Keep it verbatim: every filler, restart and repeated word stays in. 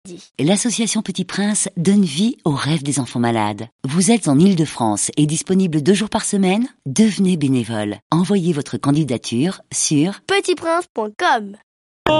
L'association Petit Prince donne vie aux rêves des enfants malades. Vous êtes en Île-de-France et disponible deux jours par semaine? Devenez bénévole. Envoyez votre candidature sur petit prince point com.